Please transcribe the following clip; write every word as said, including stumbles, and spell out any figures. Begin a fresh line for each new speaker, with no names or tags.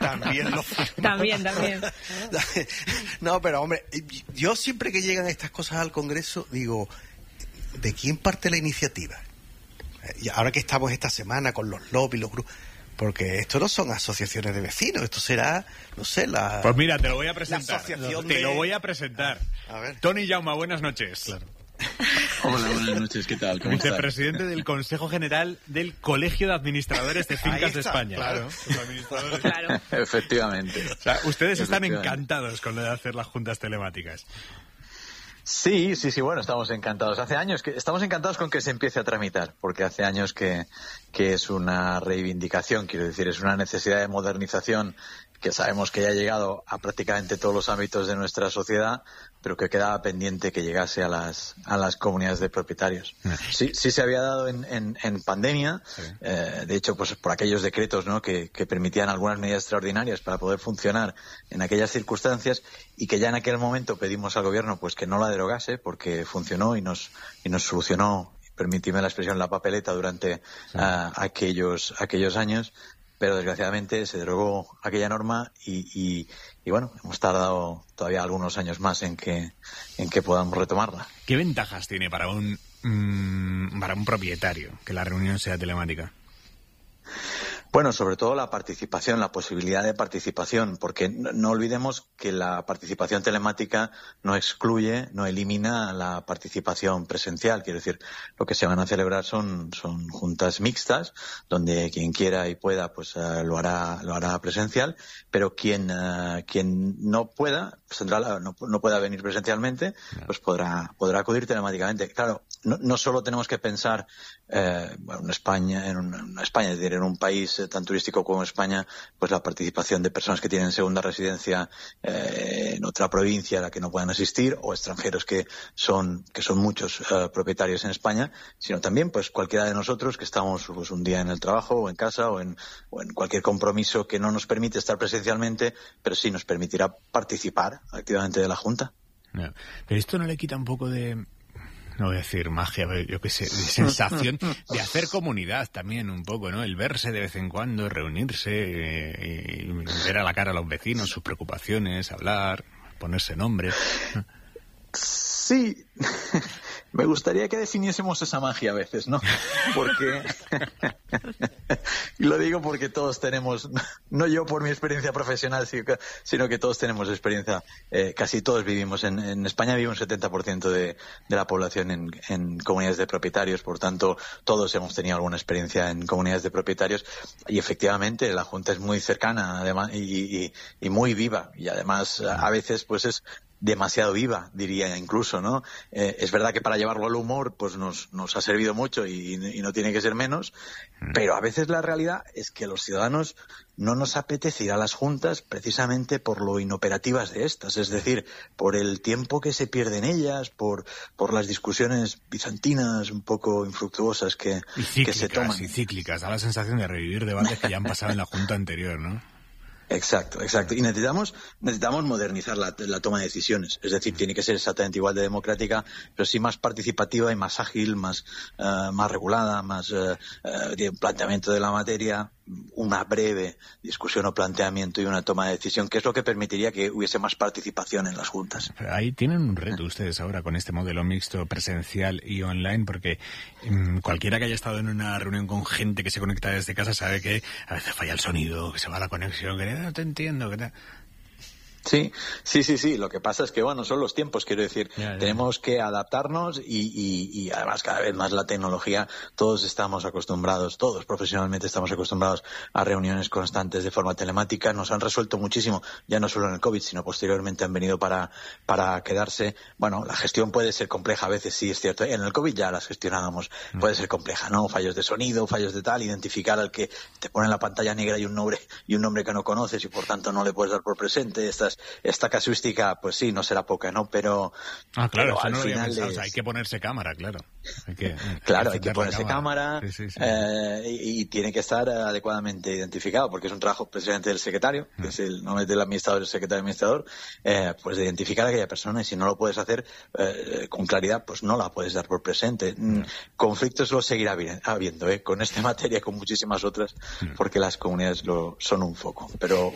también lo firmo.
También, también.
No, pero hombre, yo siempre que llegan estas cosas al Congreso digo, ¿de quién parte la iniciativa? Y ahora que estamos esta semana con los lobbies, los grupos, porque esto no son asociaciones de vecinos, esto será, no sé, la...
Pues mira, te lo voy a presentar.
asociación
Te
de...
lo voy a presentar.
A ver.
Toni Jauma, buenas noches.
Claro. Hola, buenas noches, ¿qué tal? ¿Cómo
Vicepresidente
estás?
del Consejo General del Colegio de Administradores de Fincas de España.
Claro.
Claro.
Efectivamente.
O sea, ustedes están
Efectivamente.
encantados con lo de hacer las juntas telemáticas.
Sí, sí, sí, bueno, estamos encantados. Hace años que estamos encantados con que se empiece a tramitar, porque hace años que, que es una reivindicación, quiero decir, es una necesidad de modernización que sabemos que ya ha llegado a prácticamente todos los ámbitos de nuestra sociedad, pero que quedaba pendiente que llegase a las a las comunidades de propietarios. Sí, sí se había dado en, en, en pandemia, sí. eh, de hecho, pues por aquellos decretos, ¿no?, que, que permitían algunas medidas extraordinarias para poder funcionar en aquellas circunstancias, y que ya en aquel momento pedimos al gobierno pues que no la derogase, porque funcionó y nos y nos solucionó, permitidme la expresión, la papeleta durante sí. uh, aquellos aquellos años. Pero desgraciadamente se derogó aquella norma y, y, y bueno, hemos tardado todavía algunos años más en que en que podamos retomarla.
¿Qué ventajas tiene para un mmm, para un propietario que la reunión sea telemática?
Bueno, sobre todo la participación, la posibilidad de participación, porque no, no olvidemos que la participación telemática no excluye, no elimina la participación presencial. Quiero decir, lo que se van a celebrar son, son juntas mixtas, donde quien quiera y pueda, pues uh, lo hará, lo hará presencial, pero quien, uh, quien no pueda, pues tendrá la, no, no pueda venir presencialmente, pues podrá, podrá acudir telemáticamente. Claro, no, no solo tenemos que pensar, eh, bueno, en España, en una, en España, es decir, en un país tan turístico como España, pues la participación de personas que tienen segunda residencia eh, en otra provincia a la que no puedan asistir, o extranjeros que son que son muchos eh, propietarios en España, sino también pues cualquiera de nosotros que estamos pues un día en el trabajo o en casa o en, o en cualquier compromiso que no nos permite estar presencialmente, pero sí nos permitirá participar activamente de la Junta.
No, pero esto no le quita un poco de... no voy a decir magia, pero yo qué sé, de sensación de hacer comunidad también un poco, ¿no? El verse de vez en cuando, reunirse, eh, y ver a la cara a los vecinos, sus preocupaciones, hablar, ponerse nombre.
Sí, me gustaría que definiésemos esa magia a veces, ¿no? Porque, y lo digo porque todos tenemos, no yo por mi experiencia profesional, sino que todos tenemos experiencia, eh, casi todos vivimos, en, en España vive un setenta por ciento de, de la población en, en comunidades de propietarios, por tanto, todos hemos tenido alguna experiencia en comunidades de propietarios, y efectivamente la Junta es muy cercana, además, y, y, y muy viva, y además a veces pues es demasiado viva, diría incluso, ¿no? Eh, es verdad que para llevarlo al humor pues nos, nos ha servido mucho y, y no tiene que ser menos, pero a veces la realidad es que los ciudadanos no nos apetece ir a las juntas precisamente por lo inoperativas de estas, es decir, por el tiempo que se pierde en ellas, por, por las discusiones bizantinas un poco infructuosas que,
y cíclicas,
que se toman.
Y cíclicas, da la sensación de revivir debates que ya han pasado en la junta anterior, ¿no?
Exacto, exacto. Y necesitamos necesitamos modernizar la, la toma de decisiones. Es decir, tiene que ser exactamente igual de democrática, pero sí más participativa y más ágil, más uh, más regulada, más uh, uh, planteamiento de la materia, una breve discusión o planteamiento y una toma de decisión, que es lo que permitiría que hubiese más participación en las juntas.
Pero ahí tienen un reto ustedes ahora con este modelo mixto presencial y online, porque um, cualquiera que haya estado en una reunión con gente que se conecta desde casa sabe que a veces falla el sonido, que se va la conexión, que no te entiendo, que te...
Sí, sí, sí, sí. Lo que pasa es que, bueno, son los tiempos, quiero decir. Ya, ya. Tenemos que adaptarnos y, y, y además cada vez más la tecnología, todos estamos acostumbrados, todos profesionalmente estamos acostumbrados a reuniones constantes de forma telemática. Nos han resuelto muchísimo, ya no solo en el COVID, sino posteriormente han venido para, para quedarse. Bueno, la gestión puede ser compleja a veces, sí, es cierto. En el COVID ya las gestionábamos. Mm. Puede ser compleja, ¿no? Fallos de sonido, fallos de tal, identificar al que te pone en la pantalla negra y un nombre, y un nombre que no conoces y por tanto no le puedes dar por presente. Estas Esta casuística, pues sí, no será poca, ¿no? Pero,
ah, claro,
pero
eso
al
no lo
final
había pensado.
es...
O sea, hay que ponerse cámara, claro. Hay que,
claro, hay que ponerse cámara,
cámara sí, sí, sí.
Eh, y, y tiene que estar adecuadamente identificado, porque es un trabajo precisamente del secretario, que mm. es el nombre del administrador, el secretario administrador, eh, pues de identificar a aquella persona, y si no lo puedes hacer eh, con claridad, pues no la puedes dar por presente. Mm. Conflictos los seguirá habiendo, ¿eh? Con esta materia, con muchísimas otras, mm. porque las comunidades lo, son un foco. Pero